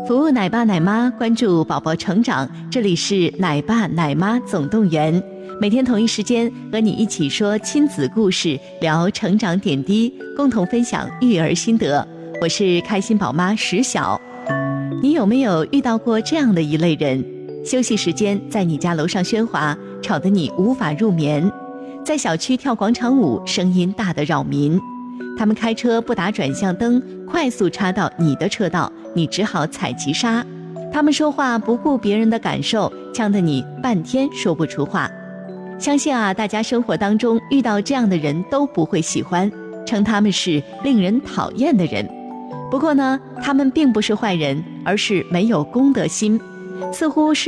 服务奶爸奶妈，关注宝宝成长，这里是奶爸奶妈总动员。每天同一时间和你一起说亲子故事，聊成长点滴，共同分享育儿心得。我是开心宝妈石晓。你有没有遇到过这样的一类人？休息时间在你家楼上喧哗，吵得你无法入眠；在小区跳广场舞，声音大得扰民。他们开车不打转向灯，快速插到你的车道，你只好踩急刹。他们说话不顾别人的感受，呛得你半天说不出话。相信大家生活当中遇到这样的人都不会喜欢，称他们是令人讨厌的人。不过呢，他们并不是坏人，而是没有公德心，似乎是